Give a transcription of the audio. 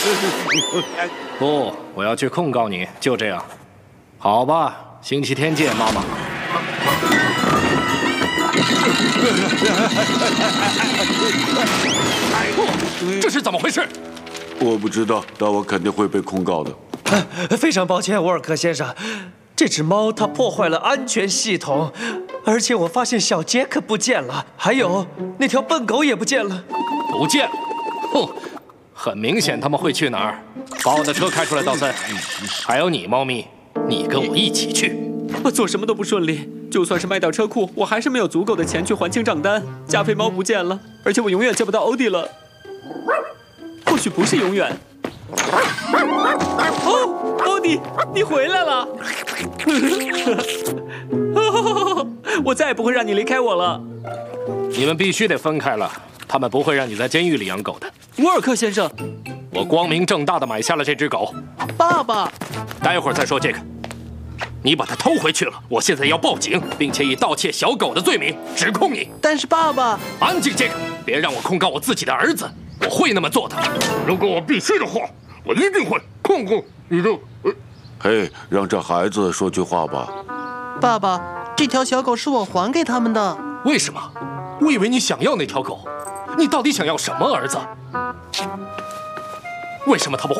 不，我要去控告你，就这样。好吧，星期天见，妈妈。这是怎么回事？ 我不知道，但我肯定会被控告的。 非常抱歉，沃尔克先生，这只猫它破坏了安全系统，而且我发现小杰克不见了，还有那条笨狗也不见了。 不见了？哼，很明显他们会去哪儿。把我的车开出来，道森。还有你，猫咪，你跟我一起去。 我做什么都不顺利，就算是卖掉车库，我还是没有足够的钱去还清账单。加菲猫不见了，而且我永远见不到欧弟了。或许不是永远。哦，欧弟，你回来了！我再也不会让你离开我了。 你们必须得分开了，他们不会让你在监狱里养狗的。 沃尔克先生， 我光明正大的买下了这只狗。 爸爸， 待会儿再说这个。你把它偷回去了，我现在要报警，并且以盗窃小狗的罪名指控你。 但是爸爸， 安静，这个，别让我控告我自己的儿子，我会那么做的。如果我必须的话，我一定会控告你的。 嘿，让这孩子说句话吧。 爸爸，这条小狗是我还给他们的。 为什么？我以为你想要那条狗，你到底想要什么，儿子？为什么他不